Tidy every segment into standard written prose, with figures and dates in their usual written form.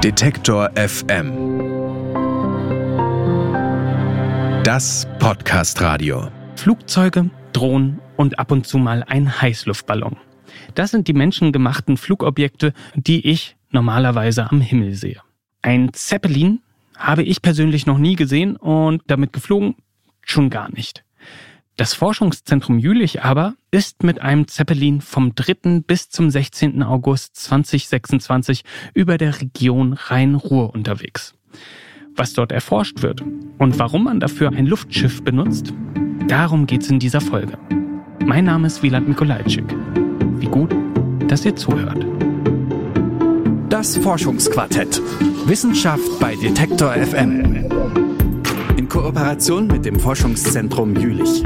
Detektor FM. Das Podcast-Radio. Flugzeuge, Drohnen und ab und zu mal ein Heißluftballon. Das sind die menschengemachten Flugobjekte, die ich normalerweise am Himmel sehe. Ein Zeppelin habe ich persönlich noch nie gesehen und damit geflogen schon gar nicht. Das Forschungszentrum Jülich aber ist mit einem Zeppelin vom 3. bis zum 16. August 2026 über der Region Rhein-Ruhr unterwegs. Was dort erforscht wird und warum man dafür ein Luftschiff benutzt, darum geht's in dieser Folge. Mein Name ist Wieland Mikolajczyk. Wie gut, dass ihr zuhört. Das Forschungsquartett. Wissenschaft bei Detektor FM. In Kooperation mit dem Forschungszentrum Jülich.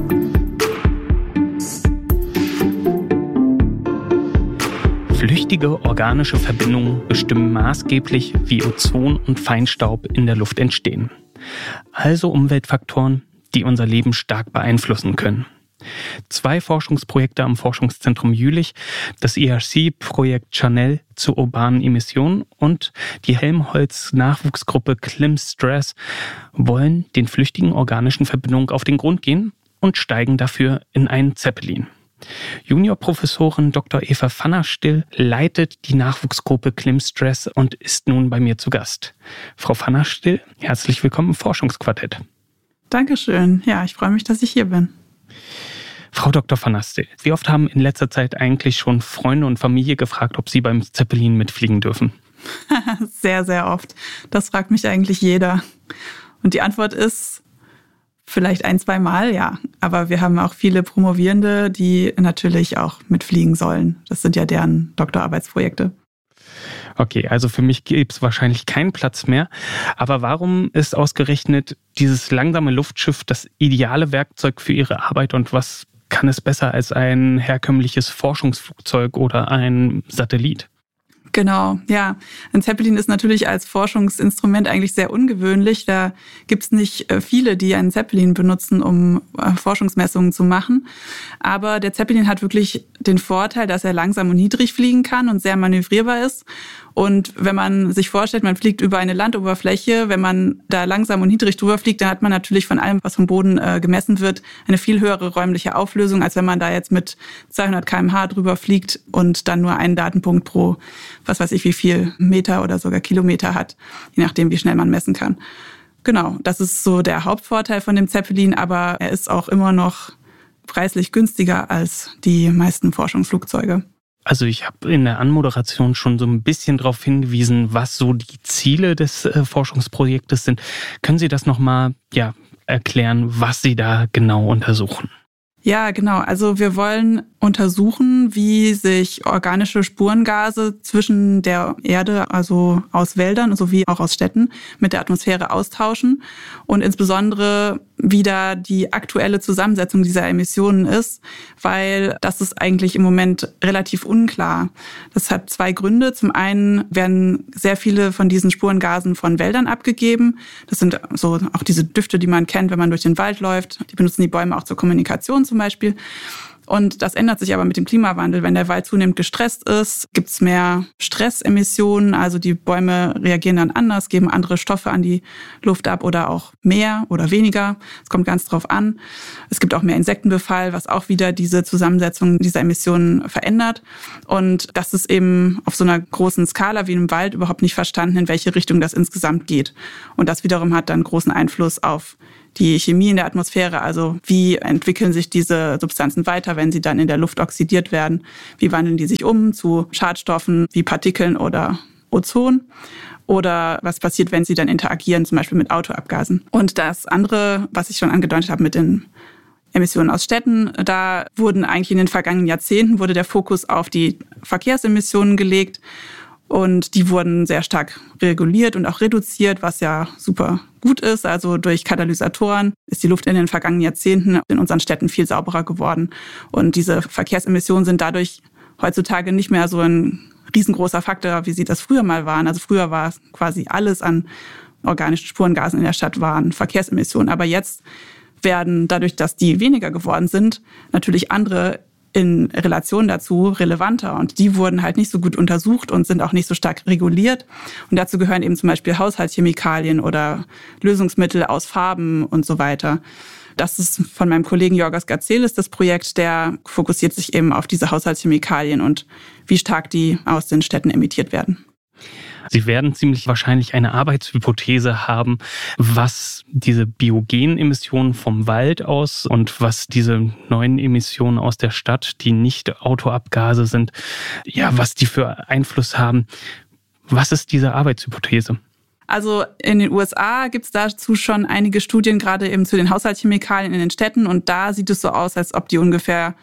Flüchtige organische Verbindungen bestimmen maßgeblich, wie Ozon und Feinstaub in der Luft entstehen. Also Umweltfaktoren, die unser Leben stark beeinflussen können. 2 Forschungsprojekte am Forschungszentrum Jülich, das ERC-Projekt Chanel zu urbanen Emissionen und die Helmholtz-Nachwuchsgruppe Klim-Stress wollen den flüchtigen organischen Verbindungen auf den Grund gehen und steigen dafür in einen Zeppelin. Juniorprofessorin Dr. Eva Pfannerstill leitet die Nachwuchsgruppe Klim-Stress und ist nun bei mir zu Gast. Frau Pfannerstill, herzlich willkommen im Forschungsquartett. Dankeschön. Ja, ich freue mich, dass ich hier bin. Frau Dr. Pfannerstill, wie oft haben in letzter Zeit eigentlich schon Freunde und Familie gefragt, ob sie beim Zeppelin mitfliegen dürfen? Sehr, sehr oft. Das fragt mich eigentlich jeder. Und die Antwort ist vielleicht 1-2 Mal, ja. Aber wir haben auch viele Promovierende, die natürlich auch mitfliegen sollen. Das sind ja deren Doktorarbeitsprojekte. Okay, also für mich gibt es wahrscheinlich keinen Platz mehr. Aber warum ist ausgerechnet dieses langsame Luftschiff das ideale Werkzeug für Ihre Arbeit und was kann es besser als ein herkömmliches Forschungsflugzeug oder ein Satellit? Genau, ja. Ein Zeppelin ist natürlich als Forschungsinstrument eigentlich sehr ungewöhnlich. Da gibt es nicht viele, die einen Zeppelin benutzen, um Forschungsmessungen zu machen. Aber der Zeppelin hat wirklich den Vorteil, dass er langsam und niedrig fliegen kann und sehr manövrierbar ist. Und wenn man sich vorstellt, man fliegt über eine Landoberfläche, wenn man da langsam und niedrig drüber fliegt, dann hat man natürlich von allem, was vom Boden gemessen wird, eine viel höhere räumliche Auflösung, als wenn man da jetzt mit 200 km/h drüber fliegt und dann nur einen Datenpunkt pro, was weiß ich, wie viel Meter oder sogar Kilometer hat, je nachdem, wie schnell man messen kann. Genau, das ist so der Hauptvorteil von dem Zeppelin, aber er ist auch immer noch preislich günstiger als die meisten Forschungsflugzeuge. Also ich habe in der Anmoderation schon so ein bisschen darauf hingewiesen, was so die Ziele des Forschungsprojektes sind. Können Sie das nochmal erklären, was Sie da genau untersuchen? Ja, genau. Also wir wollen untersuchen, wie sich organische Spurengase zwischen der Erde, also aus Wäldern sowie auch aus Städten, mit der Atmosphäre austauschen und insbesondere wie da die aktuelle Zusammensetzung dieser Emissionen ist, weil das ist eigentlich im Moment relativ unklar. Das hat 2 Gründe. Zum einen werden sehr viele von diesen Spurengasen von Wäldern abgegeben. Das sind so auch diese Düfte, die man kennt, wenn man durch den Wald läuft. Die benutzen die Bäume auch zur Kommunikation zum Beispiel. Und das ändert sich aber mit dem Klimawandel. Wenn der Wald zunehmend gestresst ist, gibt es mehr Stressemissionen. Also die Bäume reagieren dann anders, geben andere Stoffe an die Luft ab oder auch mehr oder weniger. Es kommt ganz drauf an. Es gibt auch mehr Insektenbefall, was auch wieder diese Zusammensetzung dieser Emissionen verändert. Und das ist eben auf so einer großen Skala wie im Wald überhaupt nicht verstanden, in welche Richtung das insgesamt geht. Und das wiederum hat dann großen Einfluss auf die Chemie in der Atmosphäre, also wie entwickeln sich diese Substanzen weiter, wenn sie dann in der Luft oxidiert werden? Wie wandeln die sich um zu Schadstoffen wie Partikeln oder Ozon? Oder was passiert, wenn sie dann interagieren, zum Beispiel mit Autoabgasen? Und das andere, was ich schon angedeutet habe mit den Emissionen aus Städten, da wurden eigentlich in den vergangenen Jahrzehnten wurde der Fokus auf die Verkehrsemissionen gelegt. Und die wurden sehr stark reguliert und auch reduziert, was ja super gut ist. Also durch Katalysatoren ist die Luft in den vergangenen Jahrzehnten in unseren Städten viel sauberer geworden. Und diese Verkehrsemissionen sind dadurch heutzutage nicht mehr so ein riesengroßer Faktor, wie sie das früher mal waren. Also früher war es quasi alles an organischen Spurengasen in der Stadt waren Verkehrsemissionen. Aber jetzt werden dadurch, dass die weniger geworden sind, natürlich andere in Relation dazu relevanter. Und die wurden halt nicht so gut untersucht und sind auch nicht so stark reguliert. Und dazu gehören eben zum Beispiel Haushaltschemikalien oder Lösungsmittel aus Farben und so weiter. Das ist von meinem Kollegen Jorgos Garzelis das Projekt, der fokussiert sich eben auf diese Haushaltschemikalien und wie stark die aus den Städten emittiert werden. Sie werden ziemlich wahrscheinlich eine Arbeitshypothese haben, was diese biogenen Emissionen vom Wald aus und was diese neuen Emissionen aus der Stadt, die nicht Autoabgase sind, ja, was die für Einfluss haben. Was ist diese Arbeitshypothese? Also in den USA gibt es dazu schon einige Studien, gerade eben zu den Haushaltschemikalien in den Städten. Und da sieht es so aus, als ob die ungefähr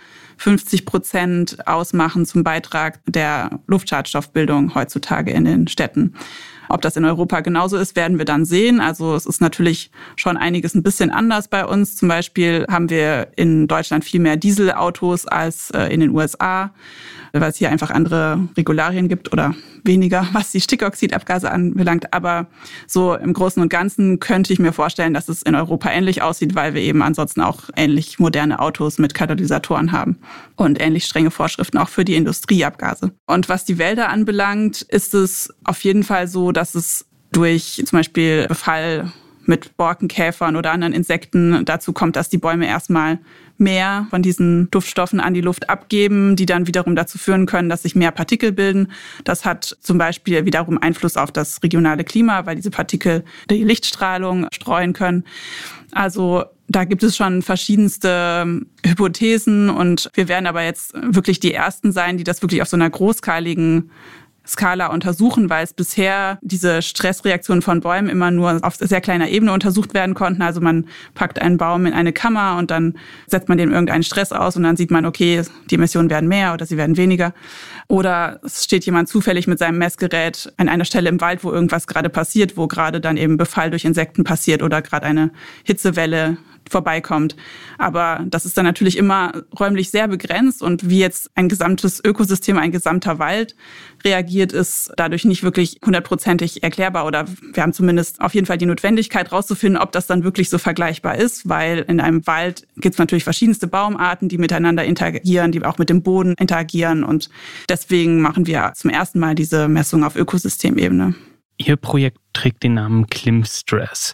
50% ausmachen zum Beitrag der Luftschadstoffbildung heutzutage in den Städten. Ob das in Europa genauso ist, werden wir dann sehen. Also es ist natürlich schon einiges ein bisschen anders bei uns. Zum Beispiel haben wir in Deutschland viel mehr Dieselautos als in den USA, weil es hier einfach andere Regularien gibt oder weniger, was die Stickoxidabgase anbelangt. Aber so im Großen und Ganzen könnte ich mir vorstellen, dass es in Europa ähnlich aussieht, weil wir eben ansonsten auch ähnlich moderne Autos mit Katalysatoren haben und ähnlich strenge Vorschriften auch für die Industrieabgase. Und was die Wälder anbelangt, ist es auf jeden Fall so, dass es durch zum Beispiel Befall mit Borkenkäfern oder anderen Insekten dazu kommt, dass die Bäume erstmal mehr von diesen Duftstoffen an die Luft abgeben, die dann wiederum dazu führen können, dass sich mehr Partikel bilden. Das hat zum Beispiel wiederum Einfluss auf das regionale Klima, weil diese Partikel die Lichtstrahlung streuen können. Also da gibt es schon verschiedenste Hypothesen und wir werden aber jetzt wirklich die Ersten sein, die das wirklich auf so einer großskaligen Skala untersuchen, weil es bisher diese Stressreaktionen von Bäumen immer nur auf sehr kleiner Ebene untersucht werden konnten. Also man packt einen Baum in eine Kammer und dann setzt man dem irgendeinen Stress aus und dann sieht man, okay, die Emissionen werden mehr oder sie werden weniger. Oder es steht jemand zufällig mit seinem Messgerät an einer Stelle im Wald, wo irgendwas gerade passiert, wo gerade dann eben Befall durch Insekten passiert oder gerade eine Hitzewelle vorbeikommt. Aber das ist dann natürlich immer räumlich sehr begrenzt und wie jetzt ein gesamtes Ökosystem, ein gesamter Wald reagiert, ist dadurch nicht wirklich 100%ig erklärbar oder wir haben zumindest auf jeden Fall die Notwendigkeit rauszufinden, ob das dann wirklich so vergleichbar ist, weil in einem Wald gibt es natürlich verschiedenste Baumarten, die miteinander interagieren, die auch mit dem Boden interagieren und deswegen machen wir zum ersten Mal diese Messung auf Ökosystemebene. Ihr Projekt trägt den Namen Klimstress.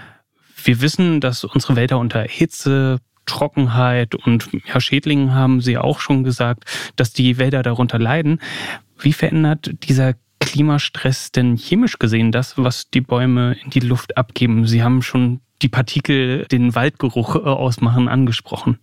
Wir wissen, dass unsere Wälder unter Hitze, Trockenheit und Schädlingen, haben Sie auch schon gesagt, dass die Wälder darunter leiden. Wie verändert dieser Klimastress denn chemisch gesehen das, was die Bäume in die Luft abgeben? Sie haben schon die Partikel, den Waldgeruch ausmachen, angesprochen.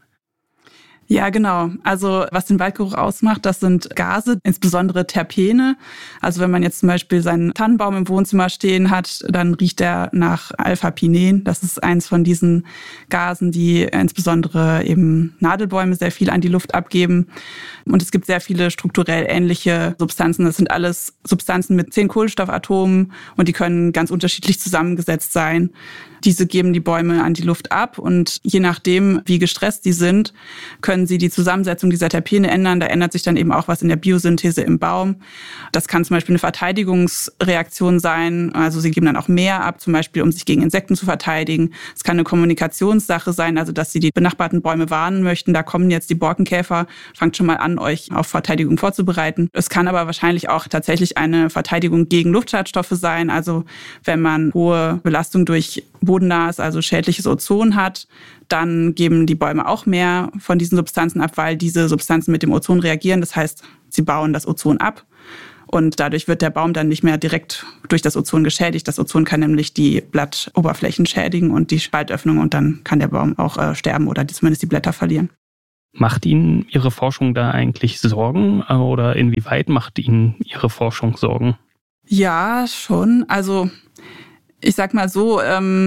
Ja, genau. Also was den Waldgeruch ausmacht, das sind Gase, insbesondere Terpene. Also wenn man jetzt zum Beispiel seinen Tannenbaum im Wohnzimmer stehen hat, dann riecht er nach Alpha-Pinen. Das ist eins von diesen Gasen, die insbesondere eben Nadelbäume sehr viel an die Luft abgeben. Und es gibt sehr viele strukturell ähnliche Substanzen. Das sind alles Substanzen mit 10 Kohlenstoffatomen und die können ganz unterschiedlich zusammengesetzt sein. Diese geben die Bäume an die Luft ab und je nachdem, wie gestresst die sind, können sie die Zusammensetzung dieser Terpene ändern. Da ändert sich dann eben auch was in der Biosynthese im Baum. Das kann zum Beispiel eine Verteidigungsreaktion sein. Also sie geben dann auch mehr ab, zum Beispiel um sich gegen Insekten zu verteidigen. Es kann eine Kommunikationssache sein, also dass sie die benachbarten Bäume warnen möchten. Da kommen jetzt die Borkenkäfer, fangt schon mal an, euch auf Verteidigung vorzubereiten. Es kann aber wahrscheinlich auch tatsächlich eine Verteidigung gegen Luftschadstoffe sein. Also wenn man hohe Belastung durch bodennahes, also schädliches Ozon hat, dann geben die Bäume auch mehr von diesen Substanzen ab, weil diese Substanzen mit dem Ozon reagieren. Das heißt, sie bauen das Ozon ab und dadurch wird der Baum dann nicht mehr direkt durch das Ozon geschädigt. Das Ozon kann nämlich die Blattoberflächen schädigen und die Spaltöffnung und dann kann der Baum auch sterben oder zumindest die Blätter verlieren. Macht Ihnen Ihre Forschung da eigentlich Sorgen oder inwieweit macht Ihnen Ihre Forschung Sorgen? Ja, schon. Also ich sag mal so,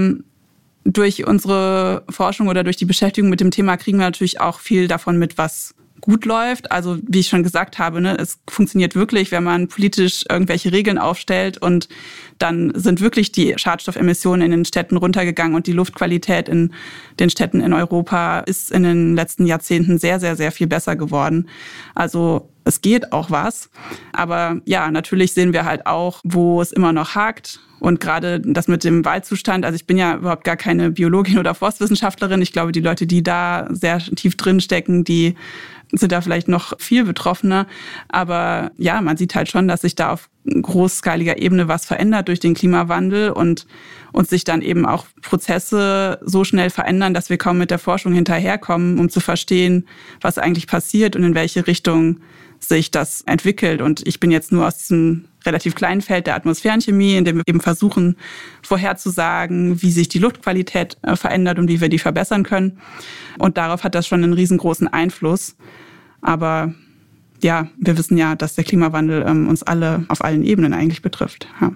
durch unsere Forschung oder durch die Beschäftigung mit dem Thema kriegen wir natürlich auch viel davon mit, was gut läuft. Also wie ich schon gesagt habe, es funktioniert wirklich, wenn man politisch irgendwelche Regeln aufstellt und dann sind wirklich die Schadstoffemissionen in den Städten runtergegangen und die Luftqualität in den Städten in Europa ist in den letzten Jahrzehnten sehr, sehr, sehr viel besser geworden. Also es geht auch was. Aber ja, natürlich sehen wir halt auch, wo es immer noch hakt Und gerade das mit dem Waldzustand, also ich bin ja überhaupt gar keine Biologin oder Forstwissenschaftlerin. Ich glaube, die Leute, die da sehr tief drin stecken, die sind da vielleicht noch viel betroffener. Aber ja, man sieht halt schon, dass sich da auf großskaliger Ebene was verändert durch den Klimawandel und sich dann eben auch Prozesse so schnell verändern, dass wir kaum mit der Forschung hinterherkommen, um zu verstehen, was eigentlich passiert und in welche Richtung sich das entwickelt. Und ich bin jetzt nur aus diesem relativ kleinen Feld der Atmosphärenchemie, in dem wir eben versuchen, vorherzusagen, wie sich die Luftqualität verändert und wie wir die verbessern können. Und darauf hat das schon einen riesengroßen Einfluss. Aber ja, wir wissen ja, dass der Klimawandel uns alle auf allen Ebenen eigentlich betrifft. Ja.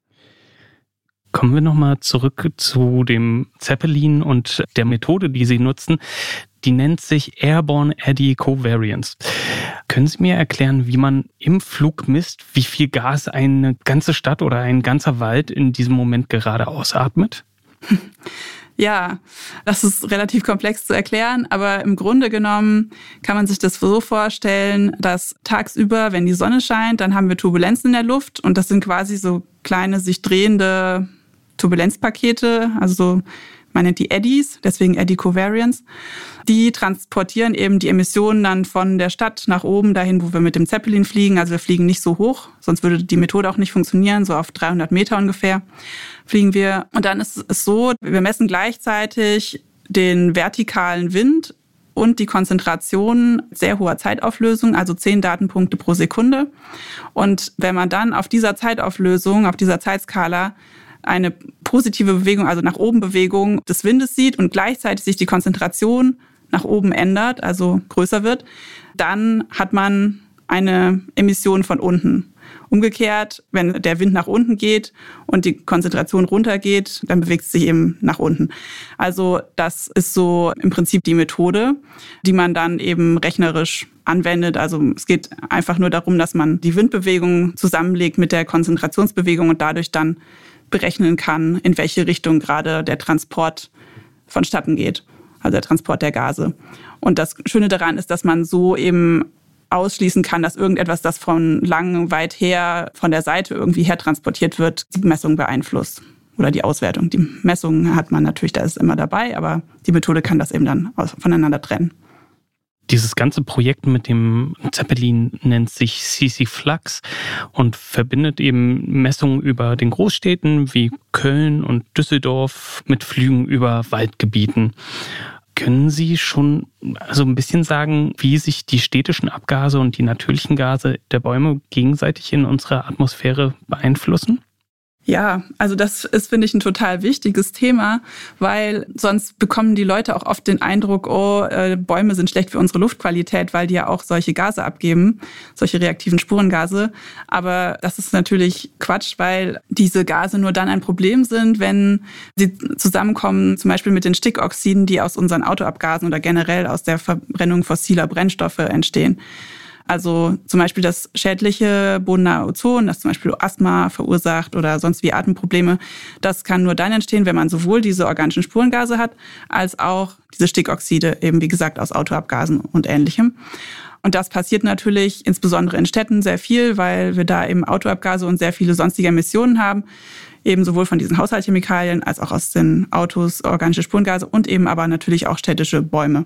Kommen wir nochmal zurück zu dem Zeppelin und der Methode, die Sie nutzen. Die nennt sich Airborne Eddy Covariance. Können Sie mir erklären, wie man im Flug misst, wie viel Gas eine ganze Stadt oder ein ganzer Wald in diesem Moment gerade ausatmet? Ja, das ist relativ komplex zu erklären, aber im Grunde genommen kann man sich das so vorstellen, dass tagsüber, wenn die Sonne scheint, dann haben wir Turbulenzen in der Luft und das sind quasi so kleine, sich drehende Turbulenzpakete, also so, man nennt die Eddies, deswegen Eddy Covariance. Die transportieren eben die Emissionen dann von der Stadt nach oben, dahin, wo wir mit dem Zeppelin fliegen. Also wir fliegen nicht so hoch, sonst würde die Methode auch nicht funktionieren, so auf 300 Meter ungefähr fliegen wir. Und dann ist es so, wir messen gleichzeitig den vertikalen Wind und die Konzentration sehr hoher Zeitauflösung, also 10 Datenpunkte pro Sekunde. Und wenn man dann auf dieser Zeitauflösung, auf dieser Zeitskala eine positive Bewegung, also nach oben Bewegung des Windes sieht und gleichzeitig sich die Konzentration nach oben ändert, also größer wird, dann hat man eine Emission von unten. Umgekehrt, wenn der Wind nach unten geht und die Konzentration runtergeht, dann bewegt es sich eben nach unten. Also das ist so im Prinzip die Methode, die man dann eben rechnerisch anwendet. Also es geht einfach nur darum, dass man die Windbewegung zusammenlegt mit der Konzentrationsbewegung und dadurch dann berechnen kann, in welche Richtung gerade der Transport vonstatten geht, also der Transport der Gase. Und das Schöne daran ist, dass man so eben ausschließen kann, dass irgendetwas, das von lang weit her, von der Seite irgendwie her transportiert wird, die Messung beeinflusst oder die Auswertung. Die Messung hat man natürlich, da ist immer dabei, aber die Methode kann das eben dann voneinander trennen. Dieses ganze Projekt mit dem Zeppelin nennt sich CC-Flux und verbindet eben Messungen über den Großstädten wie Köln und Düsseldorf mit Flügen über Waldgebieten. Können Sie schon also ein bisschen sagen, wie sich die städtischen Abgase und die natürlichen Gase der Bäume gegenseitig in unserer Atmosphäre beeinflussen? Ja, also das ist, finde ich, ein total wichtiges Thema, weil sonst bekommen die Leute auch oft den Eindruck, Bäume sind schlecht für unsere Luftqualität, weil die ja auch solche Gase abgeben, solche reaktiven Spurengase. Aber das ist natürlich Quatsch, weil diese Gase nur dann ein Problem sind, wenn sie zusammenkommen, zum Beispiel mit den Stickoxiden, die aus unseren Autoabgasen oder generell aus der Verbrennung fossiler Brennstoffe entstehen. Also zum Beispiel das schädliche bodennahe Ozon, das zum Beispiel Asthma verursacht oder sonst wie Atemprobleme, das kann nur dann entstehen, wenn man sowohl diese organischen Spurengase hat, als auch diese Stickoxide, eben wie gesagt aus Autoabgasen und Ähnlichem. Und das passiert natürlich insbesondere in Städten sehr viel, weil wir da eben Autoabgase und sehr viele sonstige Emissionen haben, eben sowohl von diesen Haushaltschemikalien als auch aus den Autos, organische Spurengase und eben aber natürlich auch städtische Bäume.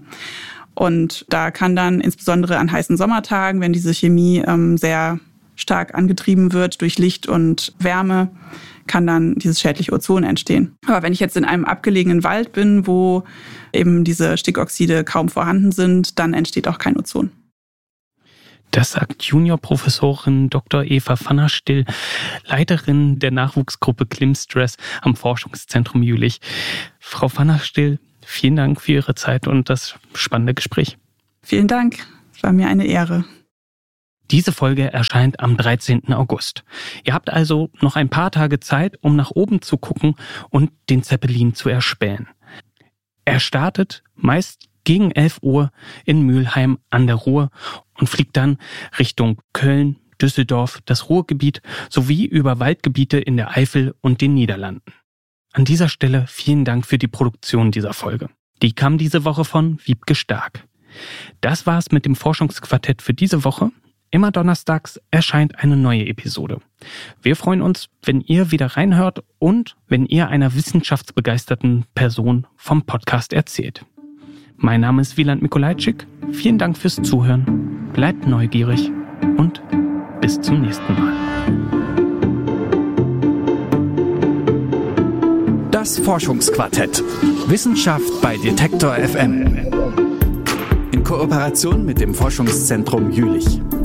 Und da kann dann insbesondere an heißen Sommertagen, wenn diese Chemie sehr stark angetrieben wird durch Licht und Wärme, kann dann dieses schädliche Ozon entstehen. Aber wenn ich jetzt in einem abgelegenen Wald bin, wo eben diese Stickoxide kaum vorhanden sind, dann entsteht auch kein Ozon. Das sagt Juniorprofessorin Dr. Eva Vannerstill, Leiterin der Nachwuchsgruppe Klimstress am Forschungszentrum Jülich. Frau Vannerstill, vielen Dank für Ihre Zeit und das spannende Gespräch. Vielen Dank, es war mir eine Ehre. Diese Folge erscheint am 13. August. Ihr habt also noch ein paar Tage Zeit, um nach oben zu gucken und den Zeppelin zu erspähen. Er startet meist gegen 11 Uhr in Mülheim an der Ruhr und fliegt dann Richtung Köln, Düsseldorf, das Ruhrgebiet sowie über Waldgebiete in der Eifel und den Niederlanden. An dieser Stelle vielen Dank für die Produktion dieser Folge. Die kam diese Woche von Wiebke Stark. Das war's mit dem Forschungsquartett für diese Woche. Immer donnerstags erscheint eine neue Episode. Wir freuen uns, wenn ihr wieder reinhört und wenn ihr einer wissenschaftsbegeisterten Person vom Podcast erzählt. Mein Name ist Wieland Mikolajczyk. Vielen Dank fürs Zuhören. Bleibt neugierig und bis zum nächsten Mal. Das Forschungsquartett. Wissenschaft bei Detektor FM. In Kooperation mit dem Forschungszentrum Jülich.